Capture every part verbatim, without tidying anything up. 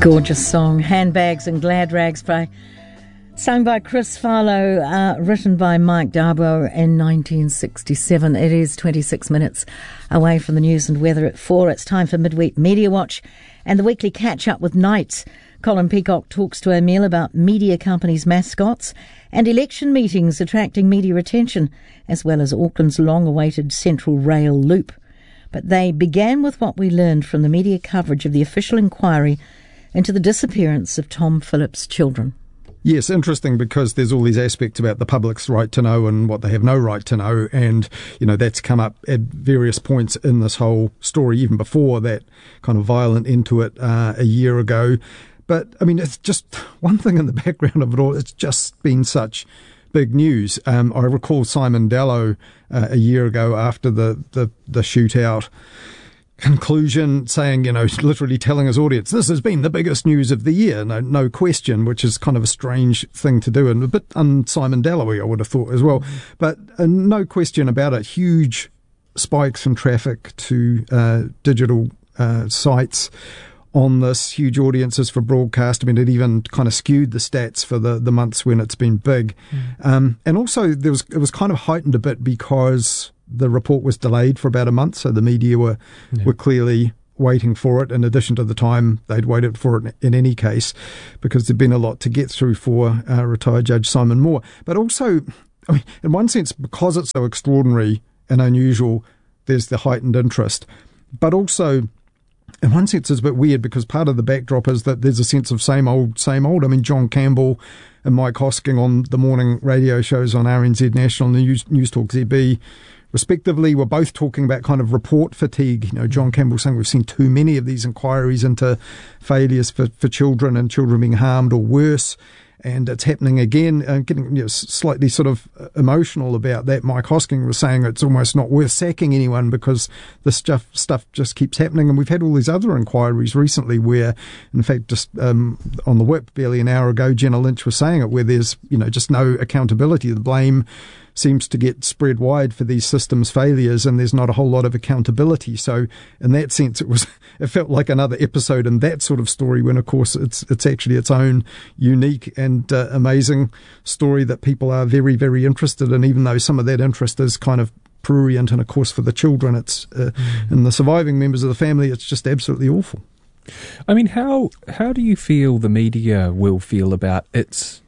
Gorgeous song, Handbags and Glad Rags, by sung by Chris Farlow, uh, written by Mike Darbo in nineteen sixty-seven. It is twenty-six minutes away from the news and weather at four. It's time for Midweek Media Watch and the weekly catch-up with Knights. Colin Peacock talks to Emile about media companies' mascots and election meetings attracting media attention, as well as Auckland's long-awaited Central Rail loop. But they began with what we learned from the media coverage of the official inquiry into the disappearance of Tom Phillips' children. Yes, interesting, because there's all these aspects about the public's right to know and what they have no right to know, and you know that's come up at various points in this whole story, even before that kind of violent end to it uh, a year ago. But I mean, it's just one thing in the background of it all. It's just been such big news. Um, I recall Simon Dallow uh, a year ago after the the, the shootout conclusion saying, you know, literally telling his audience, this has been the biggest news of the year, no no question, which is kind of a strange thing to do and a bit un-Simon Dallowy, I would have thought as well. But uh, no question about it, huge spikes in traffic to uh, digital uh, sites on this, huge audiences for broadcast. I mean, it even kind of skewed the stats for the, the months when it's been big. Mm. Um, and also there was it was kind of heightened a bit because the report was delayed for about a month, so the media were yeah. were clearly waiting for it, in addition to the time they'd waited for it in any case, because there'd been a lot to get through for uh, retired Judge Simon Moore. But also, I mean, in one sense, because it's so extraordinary and unusual, there's the heightened interest. But also, in one sense, it's a bit weird, because part of the backdrop is that there's a sense of same old, same old. I mean, John Campbell and Mike Hosking on the morning radio shows on R N Z National News, News Talk Z B, respectively, were both talking about kind of report fatigue. You know, John Campbell saying we've seen too many of these inquiries into failures for, for children and children being harmed or worse, and it's happening again, and getting you know, slightly sort of emotional about that. Mike Hosking was saying it's almost not worth sacking anyone because this stuff, stuff just keeps happening. And we've had all these other inquiries recently where, in fact, just um, on the whip barely an hour ago, Jenna Lynch was saying it, where there's you know just no accountability. The blame seems to get spread wide for these systems failures, and there's not a whole lot of accountability. So in that sense, it was it felt like another episode in that sort of story, when of course it's it's actually its own unique and uh, amazing story that people are very, very interested in, even though some of that interest is kind of prurient, and of course for the children it's uh, mm. and the surviving members of the family, it's just absolutely awful. I mean, how how do you feel the media will feel about its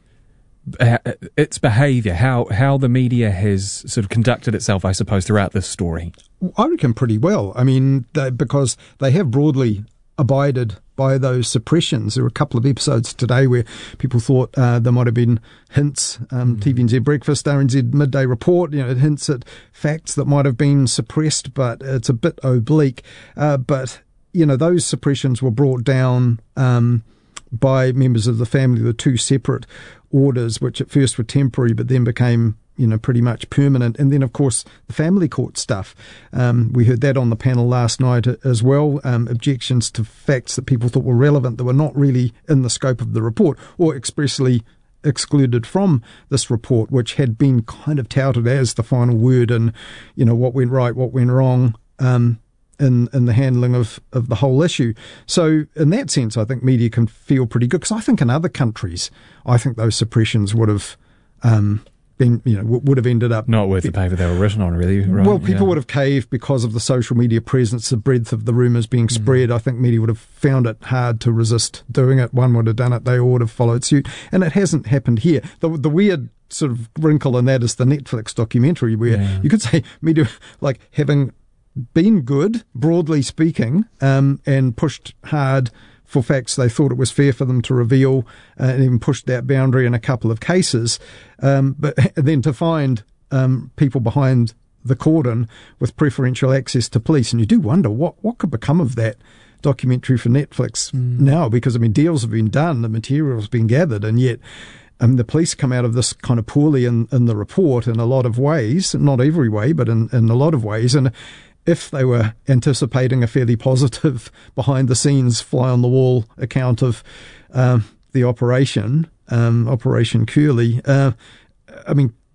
its behaviour, how how the media has sort of conducted itself, I suppose, throughout this story? I reckon pretty well. I mean, they, because they have broadly abided by those suppressions. There were a couple of episodes today where people thought uh, there might have been hints, um, mm. T V N Z Breakfast, R N Z Midday Report, you know, it hints at facts that might have been suppressed, but it's a bit oblique. Uh, but, you know, those suppressions were brought down um, by members of the family, the two separate orders, which at first were temporary but then became, you know, pretty much permanent. And then, of course, the family court stuff. Um, we heard that on the panel last night as well. Um, objections to facts that people thought were relevant that were not really in the scope of the report or expressly excluded from this report, which had been kind of touted as the final word and, you know, what went right, what went wrong, um, in, in the handling of, of the whole issue. So in that sense, I think media can feel pretty good, because I think in other countries, I think those suppressions would have um, been, you know, w- would have ended up not worth the paper they were written on, really. Right? Well, people yeah. would have caved because of the social media presence, the breadth of the rumours being spread. Mm. I think media would have found it hard to resist doing it. One would have done it, they all would have followed suit. And it hasn't happened here. The, the weird sort of wrinkle in that is the Netflix documentary, where yeah. you could say media, like, having been good, broadly speaking, um, and pushed hard for facts they thought it was fair for them to reveal, uh, and even pushed that boundary in a couple of cases. Um, but then to find um, people behind the cordon with preferential access to police, and you do wonder what, what could become of that documentary for Netflix mm. now, because, I mean, deals have been done, the material's been gathered, and yet Um, the police come out of this kind of poorly in, in the report in a lot of ways, not every way, but in, in a lot of ways. And if they were anticipating a fairly positive behind-the-scenes, fly-on-the-wall account of um, the operation, um, Operation Curlew, uh, I mean,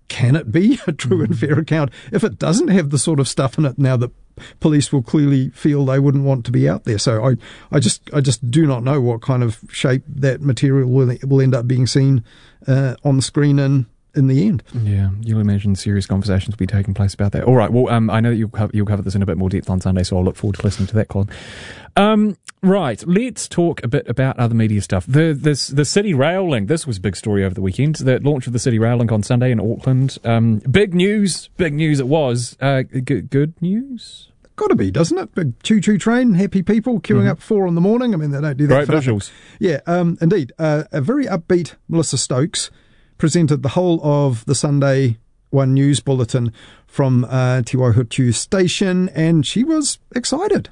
can it be a true and fair account if it doesn't have the sort of stuff in it now that police will clearly feel they wouldn't want to be out there? So I, I just, I just do not know what kind of shape that material will, will end up being seen uh, on the screen in, in the end. Yeah, you'll imagine serious conversations will be taking place about that. All right, well, um, I know that you'll cover, you'll cover this in a bit more depth on Sunday, so I'll look forward to listening to that, Colin. Um, right, let's talk a bit about other media stuff. The this the City Rail Link, this was a big story over the weekend. The launch of the City Rail Link on Sunday in Auckland. Um, big news, big news it was. Uh, g- good news? Got to be, doesn't it? Big choo-choo train, happy people queuing mm-hmm. up four in the morning. I mean, they don't do that. Great visuals. Yeah, um, indeed. Uh, a very upbeat Melissa Stokes presented the whole of the Sunday One News Bulletin from uh, Te Waihutu Station, and she was excited.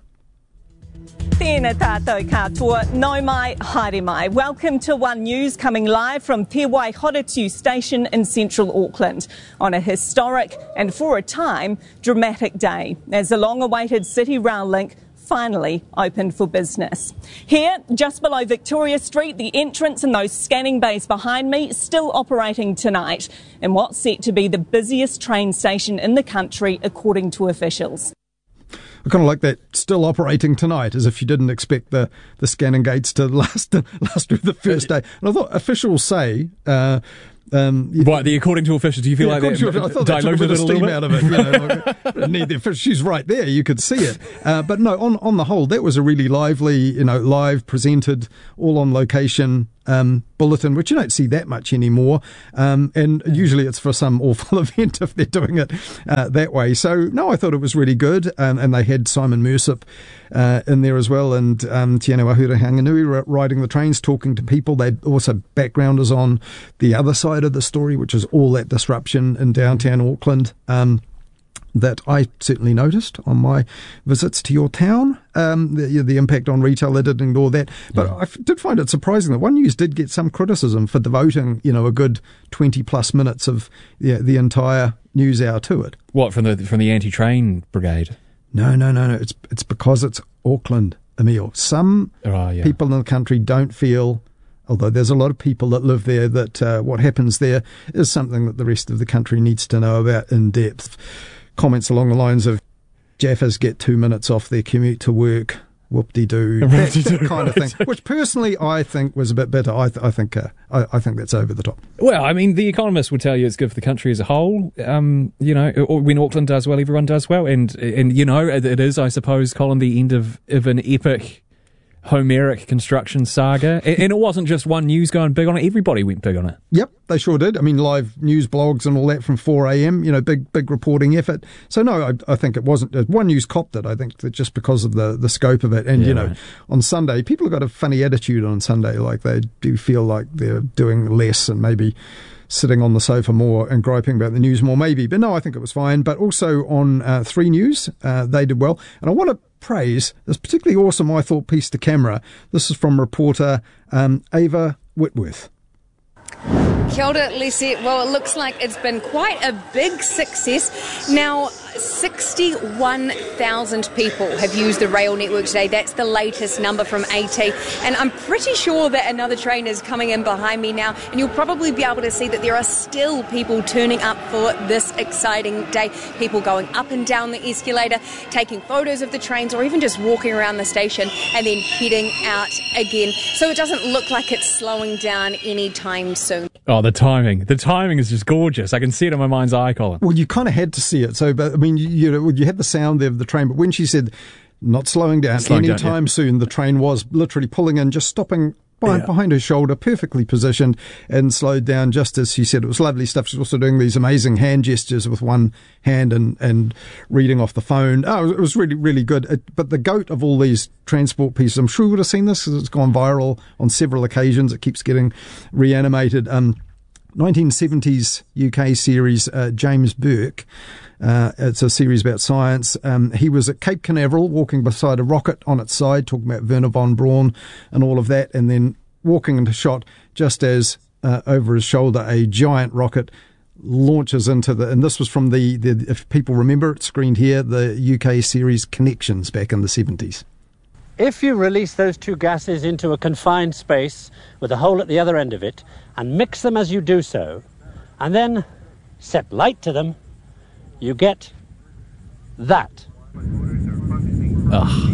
Tēnā tātou katoa, nau mai, haere mai. Welcome to One News, coming live from Te Waihoretu Station in central Auckland on a historic and, for a time, dramatic day as the long-awaited City Rail Link finally opened for business. Here, just below Victoria Street, the entrance and those scanning bays behind me still operating tonight in what's set to be the busiest train station in the country, according to officials. I kind of like that, still operating tonight, as if you didn't expect the, the scanning gates to last last through the first day. And I thought officials say... Uh, Um, right, the according to officials, do you feel yeah, like that? To, I thought that took a bit of steam out of it. You know, like, need the officials. She's right there; you could see it. Uh, but no, on on the whole, that was a really lively, you know, live presented, all on location um, bulletin, which you don't see that much anymore. Um, and yeah. usually it's for some awful event if they're doing it uh, that way. So no, I thought it was really good, um, and they had Simon Mersip uh, in there as well, and um, Tiana Wahura Hanganui riding the trains, talking to people. They also backgrounders on the other side of the story, which is all that disruption in downtown Auckland um, that I certainly noticed on my visits to your town. Um, the, the impact on retail, they didn't ignore that. But yeah. I f- did find it surprising that One News did get some criticism for devoting, you know, a good twenty plus minutes of yeah, the entire news hour to it. What, from the from the anti-train brigade? No, no, no, no. It's it's because it's Auckland, Emil. Some oh, yeah. people in the country don't feel, although there's a lot of people that live there, that uh, what happens there is something that the rest of the country needs to know about in depth. Comments along the lines of Jaffas get two minutes off their commute to work, whoop-de-doo, that, that kind of thing, which personally I think was a bit better. I, th- I think uh, I, I think that's over the top. Well, I mean, The Economist would tell you it's good for the country as a whole. Um, you know, when Auckland does well, everyone does well. And, and you know, it is, I suppose, Colin, the end of, of an epic Homeric construction saga. And, and it wasn't just One News going big on it. Everybody went big on it. Yep, they sure did. I mean, live news blogs and all that from four a.m., you know, big big reporting effort. So, no, I, I think it wasn't. One News copped it, I think, that just because of the, the scope of it. And, yeah, you know, right. on Sunday, people have got a funny attitude on Sunday. Like, they do feel like they're doing less and maybe sitting on the sofa more and griping about the news more, maybe. But no, I think it was fine. But also on uh, three News, uh, they did well. And I want to praise this particularly awesome, I thought, piece to camera. This is from reporter um, Ava Whitworth. Kia ora, Lisette. Well, it looks like it's been quite a big success. Now, sixty-one thousand people have used the rail network today. That's the latest number from A T. And I'm pretty sure that another train is coming in behind me now. And you'll probably be able to see that there are still people turning up for this exciting day. People going up and down the escalator, taking photos of the trains, or even just walking around the station and then heading out again. So it doesn't look like it's slowing down anytime soon. Oh, the timing. The timing is just gorgeous. I can see it in my mind's eye, Colin. Well, you kind of had to see it. So, but I mean, you, you know, you had the sound there of the train, but when she said not slowing down slowing anytime down, yeah. soon, the train was literally pulling in, just stopping behind, yeah. behind her shoulder, perfectly positioned, and slowed down just as she said. It was lovely stuff. She's also doing these amazing hand gestures with one hand and, and reading off the phone. Oh, it was really, really good. It, but the goat of all these transport pieces, I'm sure you would have seen this because it's gone viral on several occasions. It keeps getting reanimated. Um, nineteen seventies U K series, uh, James Burke. Uh, it's a series about science. Um, he was at Cape Canaveral walking beside a rocket on its side, talking about Werner von Braun and all of that, and then walking into shot just as uh, over his shoulder a giant rocket launches into the, and this was from the, the, if people remember, it screened here, the U K series Connections back in the seventies. If you release those two gases into a confined space with a hole at the other end of it and mix them as you do so, and then set light to them, you get that. Ugh.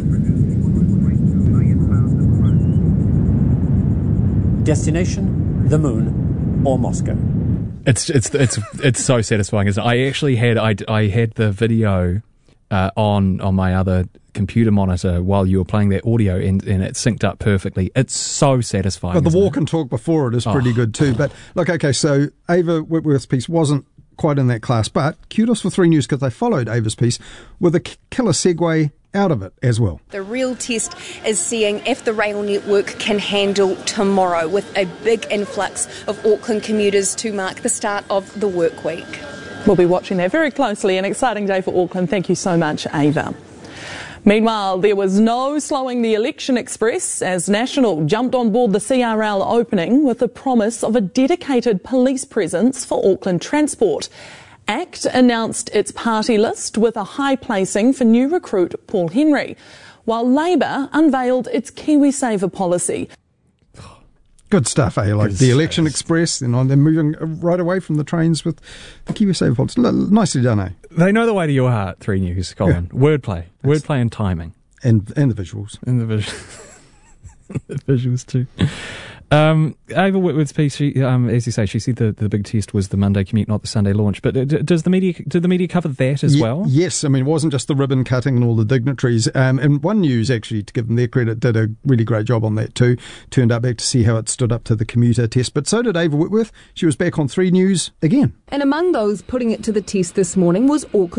Destination, the moon or Moscow. It's it's it's it's so satisfying, isn't it? I actually had I, I had the video uh, on on my other computer monitor while you were playing that audio, and, and it synced up perfectly. It's so satisfying. But the isn't walk it? and talk before it is pretty Oh. good too. But look, okay, so Ava Whitworth's piece wasn't quite in that class, but kudos for three News because they followed Ava's piece with a k- killer segue out of it as well. The real test is seeing if the rail network can handle tomorrow with a big influx of Auckland commuters to mark the start of the work week. We'll be watching that very closely. An exciting day for Auckland. Thank you so much, Ava. Meanwhile, there was no slowing the election express as National jumped on board the C R L opening with the promise of a dedicated police presence for Auckland Transport. ACT announced its party list with a high placing for new recruit Paul Henry, while Labour unveiled its KiwiSaver policy. Good stuff, eh? Like the Election Express, and they're moving right away from the trains with the KiwiSaver policy. L- nicely done, eh? They know the way to your heart. Three News, Colin. Yeah. Wordplay, wordplay, and timing, and and the visuals, and the visuals, the visuals too. Um, Ava Whitworth's piece, she, um, as you say, she said the, the big test was the Monday commute, not the Sunday launch. But d- does the media did the media cover that as Ye- well? Yes, I mean it wasn't just the ribbon cutting and all the dignitaries. Um, and One News, actually, to give them their credit, did a really great job on that too. Turned up back to see how it stood up to the commuter test. But so did Ava Whitworth. She was back on three News again. And among those putting it to the test this morning was Auckland